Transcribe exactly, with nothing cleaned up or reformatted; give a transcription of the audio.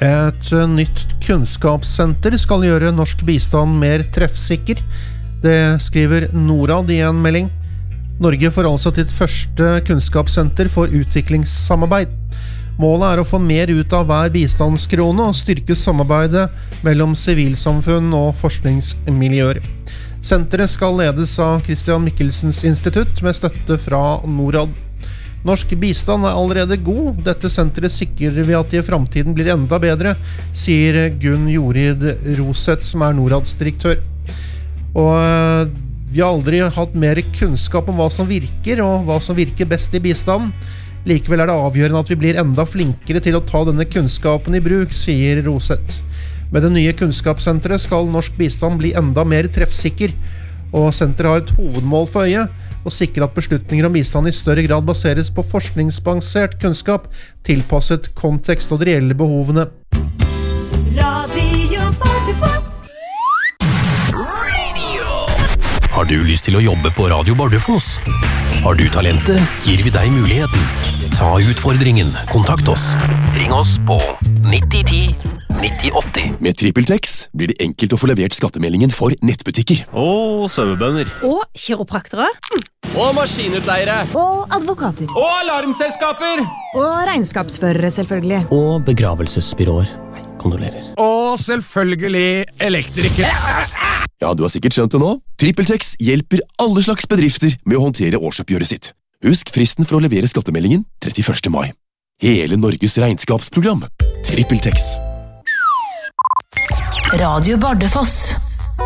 Et nytt kunnskapssenter skal gjøre norsk bistand mer treffsikker. Det skriver Norad i en melding. Norge får altså sitt første kunnskapssenter for utviklingssamarbeid. Målet er å få mer ut av hver bistandskrone og styrke samarbeidet mellom sivilsamfunn og forskningsmiljøer. Senteret skal ledes av Christian Michelsens institutt med støtte fra Norad. Norsk bistand er allerede god. Dette senteret sikrer vi at det i fremtiden blir enda bedre, sier Gunn Jorid Roseth, som er Norads direktør. Og vi har aldri hatt mer kunnskap om hva som virker, og hva som virker best i bistanden. Likevel er det avgjørende at vi blir enda flinkere til å ta denne kunnskapen i bruk, sier Roseth. Med det nye kunnskapssenteret skal norsk bistand bli enda mer treffsikker, og senteret har et hovedmål for øye, å sikre at beslutninger om bistand i større grad baseres på forskningsbasert kunnskap, tilpasset kontekst og de reelle behovene. Radio Bardufoss. Har du lyst til å jobbe på Radio Bardufoss? Har du talentet, gir vi deg muligheten. Ta utfordringen, kontakt oss. Ring oss på nitti ti nitti åtti. Med TrippelTex blir det enkelt å få levert skattemeldingen for nettbutikker. Og sauebønder. Og kiropraktere. Og maskinutleiere. Og advokater. Og alarmselskaper. Og regnskapsførere, selvfølgelig. Og begravelsesbyråer. Kondolerer. Og selvfølgelig elektrikere. Ja, du har sikkert skjønt det nå. TrippelTex hjelper alle slags bedrifter med å håndtere årsoppgjøret sitt. Husk fristen for å levere skattemeldingen trettiførste mai. Hele Norges regnskapsprogram. TrippelTex. Radio Bardufoss.